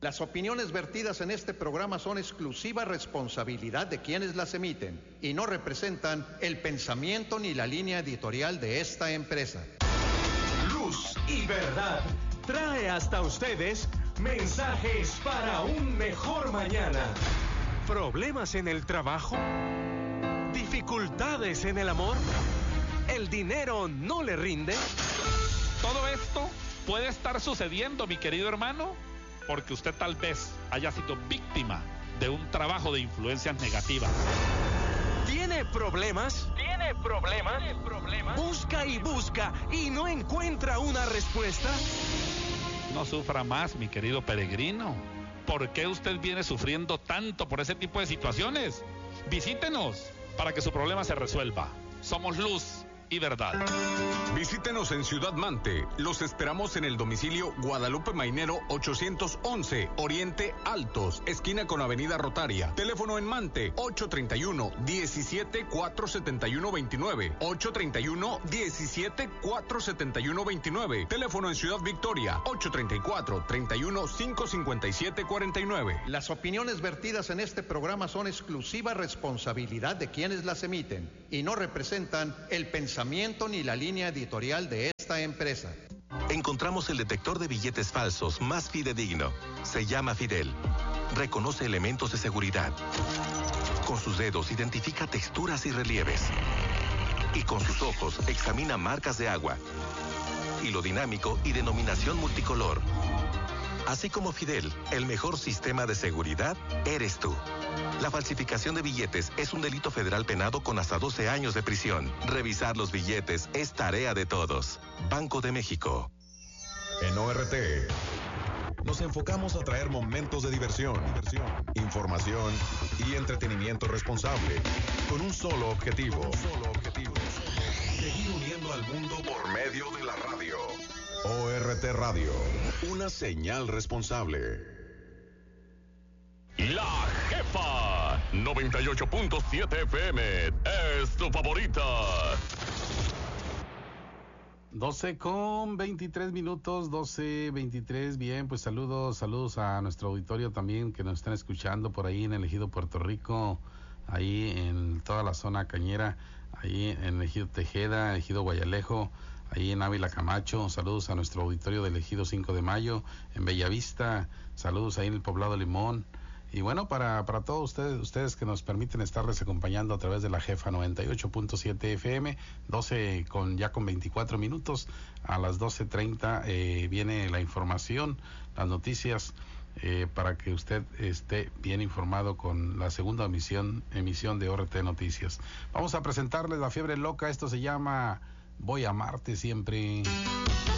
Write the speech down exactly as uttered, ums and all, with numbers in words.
Las opiniones vertidas en este programa son exclusiva responsabilidad de quienes las emiten y no representan el pensamiento ni la línea editorial de esta empresa. Luz y Verdad trae hasta ustedes mensajes para un mejor mañana. ¿Problemas en el trabajo? ¿Dificultades en el amor? ¿El dinero no le rinde? Todo esto puede estar sucediendo, mi querido hermano, porque usted tal vez haya sido víctima de un trabajo de influencias negativas. ¿Tiene problemas? ¿Tiene problemas? ¿Tiene problemas? Busca y busca y no encuentra una respuesta. No sufra más, mi querido peregrino. ¿Por qué usted viene sufriendo tanto por ese tipo de situaciones? Visítenos para que su problema se resuelva. Somos Luz y Verdad. Visítenos en Ciudad Mante. Los esperamos en el domicilio Guadalupe Mainero ochocientos once, Oriente Altos, esquina con Avenida Rotaria. Teléfono en Mante ocho treinta y uno, diecisiete, cuatrocientos setenta y uno, veintinueve. ocho treinta y uno, diecisiete, cuatrocientos setenta y uno, veintinueve. Teléfono en Ciudad Victoria ocho treinta y cuatro, treinta y uno, quinientos cincuenta y siete, cuarenta y nueve. Las opiniones vertidas en este programa son exclusiva responsabilidad de quienes las emiten y no representan el pensamiento ni la línea editorial de esta empresa. Encontramos el detector de billetes falsos más fidedigno. Se llama Fidel. Reconoce elementos de seguridad. Con sus dedos identifica texturas y relieves. Y con sus ojos examina marcas de agua, hilo dinámico y denominación multicolor. Así como Fidel, el mejor sistema de seguridad eres tú. La falsificación de billetes es un delito federal penado con hasta doce años de prisión. Revisar los billetes es tarea de todos. Banco de México. En O R T nos enfocamos a traer momentos de diversión, diversión, información y entretenimiento responsable, con un solo objetivo, un solo objetivo, seguir uniendo al mundo por medio de la radio. O R T Radio, una señal responsable. La Jefa noventa y ocho punto siete F M es tu favorita. doce con veintitrés minutos, doce veintitrés. Bien, pues saludos, saludos a nuestro auditorio también que nos están escuchando por ahí en el Ejido Puerto Rico, ahí en toda la zona cañera, ahí en el Ejido Tejeda, el Ejido Guayalejo, ahí en Ávila Camacho. Saludos a nuestro auditorio del Ejido cinco de Mayo, en Bellavista. Saludos ahí en el Poblado Limón. Y bueno, para, para todos ustedes, ustedes que nos permiten estarles acompañando a través de la Jefa noventa y ocho punto siete F M, doce con, ya con veinticuatro minutos, a las doce treinta eh, viene la información, las noticias, eh, para que usted esté bien informado con la segunda emisión, emisión de O R T Noticias. Vamos a presentarles La Fiebre Loca, esto se llama Voy a amarte siempre.